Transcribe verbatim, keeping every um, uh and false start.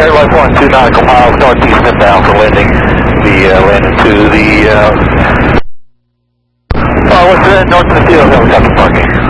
Cherry Life one, two nautical miles northeast inbound for landing. The uh, landing to the, uh, oh, what's the north of the field, helicopter parking.